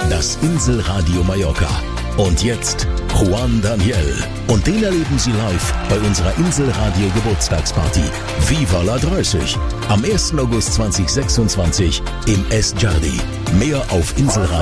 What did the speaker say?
Das Inselradio Mallorca. Und jetzt Juan Daniel. Und den erleben Sie live bei unserer Inselradio Geburtstagsparty Viva la 30 am 1. August 2026 im Es Jardi. Mehr auf Inselradio.